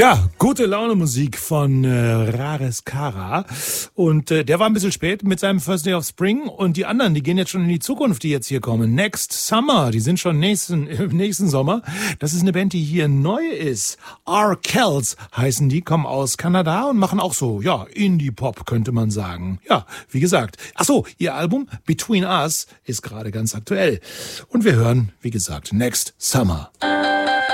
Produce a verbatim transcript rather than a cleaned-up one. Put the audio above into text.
Ja, gute Laune Musik von äh, Rares Kara. Und äh, der war ein bisschen spät mit seinem First Day of Spring. Und die anderen, die gehen jetzt schon in die Zukunft, die jetzt hier kommen. Next Summer, die sind schon nächsten, äh, nächsten Sommer. Das ist eine Band, die hier neu ist. R-Kells heißen die, kommen aus Kanada und machen auch so, ja, Indie-Pop könnte man sagen. Ja, wie gesagt. Ach so, ihr Album Between Us ist gerade ganz aktuell. Und wir hören, wie gesagt, Next Summer.